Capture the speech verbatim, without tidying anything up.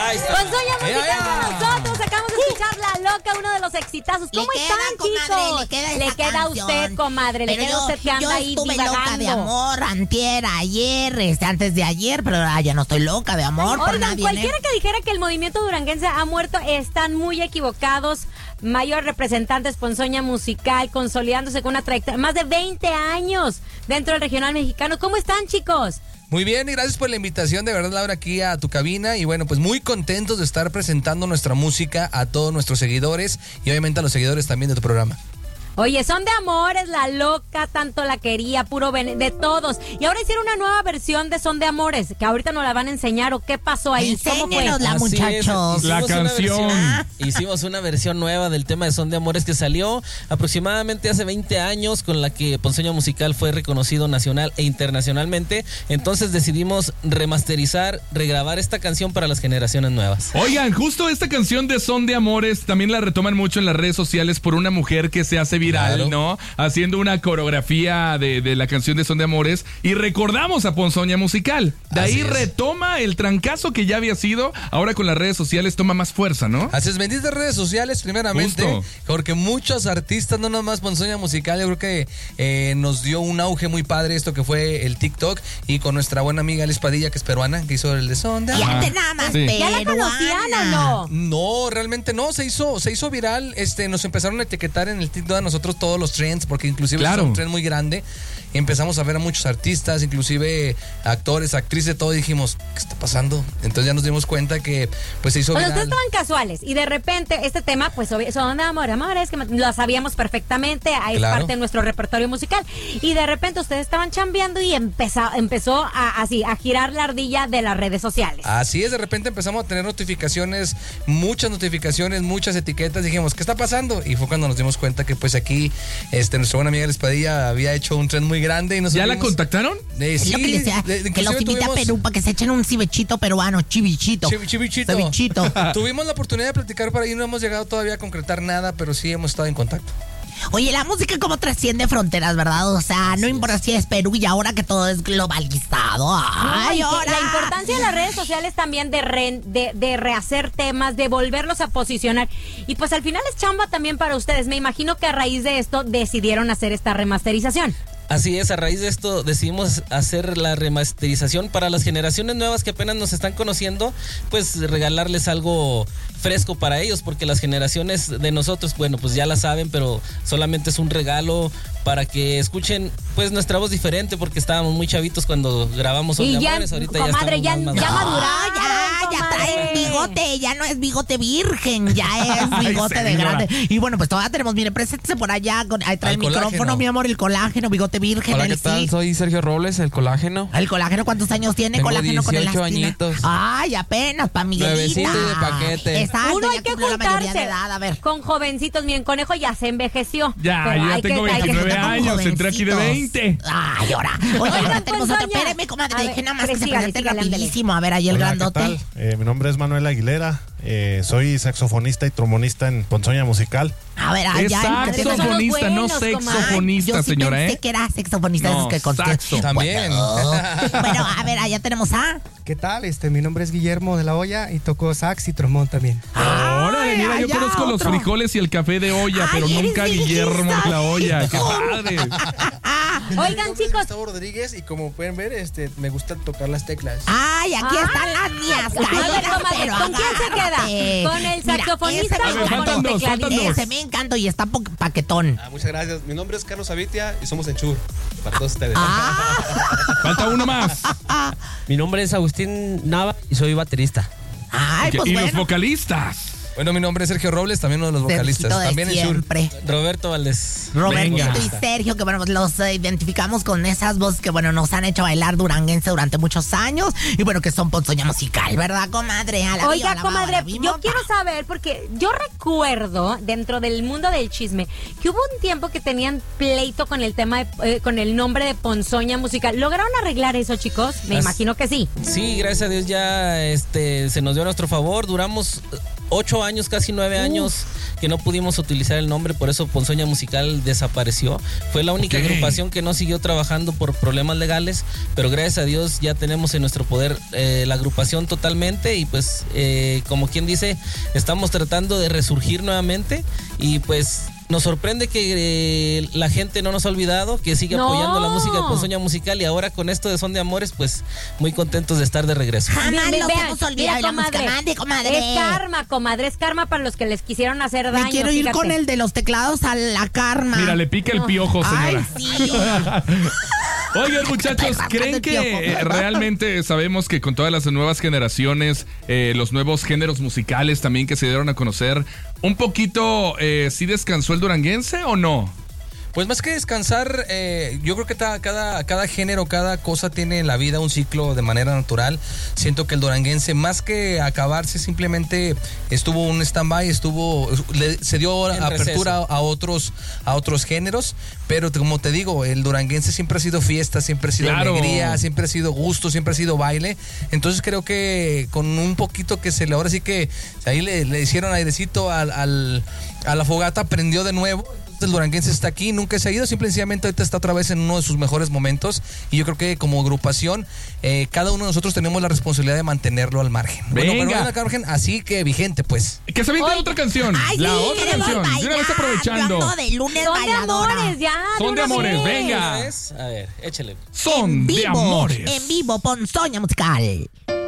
Ahí está. Ponzoña Musical con nosotros. Acabamos de escuchar La Loca, uno de los exitazos. ¿Cómo le están, queda, chicos? Comadre, le queda, esa le queda a canción. usted, comadre. Le pero queda a yo, usted que anda yo ahí estuve divagando. loca de amor, antier, ayer, este, antes de ayer, pero ahora ya no estoy loca de amor por Oigan, nadie. cualquiera ¿eh? que dijera que el movimiento duranguense ha muerto, están muy equivocados. Mayor representante Ponzoña Musical, consolidándose con una trayectoria más de veinte años dentro del regional mexicano. ¿Cómo están, chicos? Muy bien, y gracias por la invitación, de verdad, Laura, aquí a tu cabina. Y bueno, pues muy contentos de estar presentando nuestra música a todos nuestros seguidores y obviamente a los seguidores también de tu programa. Oye, Son de Amores, La Loca, Tanto la Quería, Puro Ven- de todos. Y ahora hicieron una nueva versión de Son de Amores, que ahorita nos la van a enseñar. ¿O qué pasó ahí? ¿Cómo fue? Enséñenosla, Así muchachos. es, La hicimos una canción. versión- hicimos una versión nueva del tema de Son de Amores que salió aproximadamente hace veinte años, con la que Ponzoña Musical fue reconocido nacional e internacionalmente. Entonces decidimos remasterizar, regrabar esta canción para las generaciones nuevas. Oigan, justo esta canción de Son de Amores también la retoman mucho en las redes sociales por una mujer que se hace viral, Claro. ¿no? Haciendo una coreografía de, de la canción de Son de Amores y recordamos a Ponzoña Musical. De Así ahí es. retoma el trancazo que ya había sido, ahora con las redes sociales toma más fuerza, ¿no? Así es, benditas redes sociales primeramente, Justo. porque muchos artistas, no nomás Ponzoña Musical, yo creo que eh, nos dio un auge muy padre esto que fue el TikTok, y con nuestra buena amiga Alice Padilla, que es peruana, que hizo el de Son de Y Amores. antes nada más Sí. ¿Ya la conocían o no? No, realmente no, se hizo, se hizo viral, este, nos empezaron a etiquetar en el TikTok a nosotros todos los trends, porque inclusive Claro. es un trend muy grande. Y empezamos a ver a muchos artistas, inclusive actores, actrices, todo, y dijimos, ¿qué está pasando? Entonces ya nos dimos cuenta que pues se hizo O sea, viral. ustedes estaban casuales y de repente este tema, pues obvio, Son de Amor, Amores, que lo sabíamos perfectamente, es Claro. parte de nuestro repertorio musical. Y de repente ustedes estaban chambeando y empezó, empezó a, así, a girar la ardilla de las redes sociales. Así es, de repente empezamos a tener notificaciones, muchas notificaciones, muchas etiquetas. Dijimos, ¿qué está pasando? Y fue cuando nos dimos cuenta que pues aquí este, nuestra buena amiga Espadilla había hecho un tren muy grande. Y nos ¿Ya la subimos- contactaron? Eh, Es sí, lo que les decía, de- que los inclusive invita a tuvimos- Perú para que se echen un cibechito peruano, chivichito. Chivi- chivichito. Cevichito. Tuvimos la oportunidad de platicar por ahí, no hemos llegado todavía a concretar nada, pero sí hemos estado en contacto. Oye, la música como trasciende fronteras, ¿verdad? O sea, no importa si es Perú y ahora que todo es globalizado. Ay, Ay, ahora. la importancia de las redes sociales también de, re- de, de rehacer temas, de volverlos a posicionar. Y pues al final es chamba también para ustedes. Me imagino que a raíz de esto decidieron hacer esta remasterización. Así es, a raíz de esto decidimos hacer la remasterización para las generaciones nuevas que apenas nos están conociendo, pues regalarles algo fresco para ellos, porque las generaciones de nosotros, bueno, pues ya la saben, pero solamente es un regalo para que escuchen pues nuestra voz diferente, porque estábamos muy chavitos cuando grabamos Son Y de ya, Amores, ahorita comadre, ya ya, estamos más ya maduros. maduraron, ya, ya trae comadre. bigote, ya no es bigote virgen, ya es bigote de señora. grande. Y bueno, pues todavía tenemos, mire, preséntese por allá, con, ahí trae Al el micrófono, colágeno. mi amor, el colágeno, bigote virgen, Hola, el ¿qué tal? sí. Soy Sergio Robles, el colágeno. El colágeno, ¿cuántos años tiene? Tengo Colágeno con dieciocho elastina. añitos. Ay, apenas, pa' Miguelita. Nuevecito y de paquete. Exacto, Uno ya hay que cumplió la mayoría juntarse de edad, a ver. con jovencitos. Miren, Conejo ya se envejeció. Ya, pero ya hay tengo que- hay que veintinueve juntar con años, joven- entré aquí de veinte. Ay, ahora. Oye, Oigan, ahora tenemos pues, otro. doña. Espéreme, comadre, A ver, deje nada más que se sígale, presente sígale, ándale. rapidísimo. A ver, ahí el Hola, grandote. ¿qué tal? Eh, mi nombre es Manuel Aguilera, eh, soy saxofonista y trombonista en Ponzoña Musical. A ver, Es allá. Esos son los saxofonista, no buenos, comadre. sexofonista, Yo sí señora, pensé ¿eh? que era saxofonista de No, esos que con saxo. También. Bueno, a ver, allá tenemos a. ¿Qué tal? Este, mi nombre es Guillermo de la Olla y toco sax y trombón también. Órale, Ay, mira, yo allá conozco los otro. frijoles y el café de olla, Ay, pero eres nunca Guillermo de la olla. ¡Qué padre! Oigan, chicos. Gustavo Rodríguez y como pueden ver, este, me gusta tocar las teclas. Ay, aquí Ah. están las mías. A ver, Cállate, comadre, pero ¿con quién se queda? agárrate. ¿Con el Mira, saxofonista ese me A ver, o con faltan el dos, faltan tecladista? dos. Ese me encantó y está po- paquetón. Ah, muchas gracias. Mi nombre es Carlos Avitia y somos Enchur. Para todos ustedes. Ah, Falta uno más. Mi nombre es Agustín Nava y soy baterista. ay, pues y los bueno. vocalistas. Bueno, mi nombre es Sergio Robles, también uno de los vocalistas. Sergito de También en Sur. siempre. Roberto Valdés. Roberto Venga. y Sergio, que bueno, pues los eh, identificamos con esas voces que bueno, nos han hecho bailar duranguense durante muchos años y bueno, que son Ponzoña Musical, ¿verdad, comadre? A la Oiga, viva, la comadre, baba, la yo viva. quiero saber, porque yo recuerdo, dentro del mundo del chisme, que hubo un tiempo que tenían pleito con el tema, de, eh, con el nombre de Ponzoña Musical. ¿Lograron arreglar eso, chicos? Me As- imagino que sí. Sí, gracias a Dios ya este se nos dio a nuestro favor. Duramos ocho años, casi nueve Uh. años que no pudimos utilizar el nombre, por eso Ponzoña Musical desapareció. Fue la única Ok. agrupación que no siguió trabajando por problemas legales, pero gracias a Dios ya tenemos en nuestro poder eh, la agrupación totalmente y pues eh, como quien dice, estamos tratando de resurgir nuevamente y pues nos sorprende que eh, la gente no nos ha olvidado, que sigue No. apoyando la música de Ponzoña Musical y ahora con esto de Son de Amores, pues muy contentos de estar de regreso. Jamás Ve- nos vean, hemos olvidado de mira, la música. Mande, comadre. Es karma, comadre, es karma para los que les quisieron hacer daño. Me quiero ir fíjate. con el de los teclados a la karma. Mira, le pica el piojo, señora. Ay, sí. Oigan, muchachos, ¿creen que eh, realmente sabemos que con todas las nuevas generaciones, eh, los nuevos géneros musicales también que se dieron a conocer, un poquito, eh, ¿sí descansó el duranguense o no? Pues más que descansar, eh, yo creo que ta- cada, cada género, cada cosa tiene en la vida un ciclo de manera natural. Siento que el duranguense, más que acabarse, simplemente estuvo un stand-by, estuvo, le- se dio En apertura a, receso. a otros, a otros géneros. Pero como te digo, el duranguense siempre ha sido fiesta, siempre ha sido Claro. alegría, siempre ha sido gusto, siempre ha sido baile. Entonces creo que con un poquito que se le, ahora sí que ahí le, le hicieron airecito al, al, a la fogata, prendió de nuevo. El duranguense está aquí, nunca se ha ido, simplemente ahorita está otra vez en uno de sus mejores momentos y yo creo que como agrupación eh, cada uno de nosotros tenemos la responsabilidad de mantenerlo al margen. Bueno, Venga. pero al margen, así que vigente pues. Que se aviente Oye. otra canción. Ay, la sí, otra queremos canción. De una vez bailar. aprovechando. Yo ando de lunes Son de bailadora. amores, ya. Son de una amores, vez. venga. ¿Una vez? A ver, échale. Son En de vivo, amores. en vivo, Ponzoña Musical.